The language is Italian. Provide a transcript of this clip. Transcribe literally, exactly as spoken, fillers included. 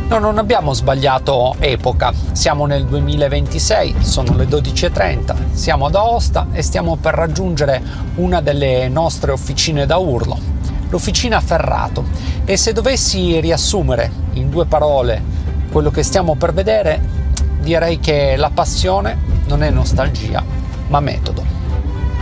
No, non abbiamo sbagliato epoca, siamo nel duemilaventisei, sono le dodici e trenta, siamo ad Aosta e stiamo per raggiungere una delle nostre officine da urlo, l'officina Ferrato. E se dovessi riassumere in due parole quello che stiamo per vedere, direi che la passione non è nostalgia, ma metodo.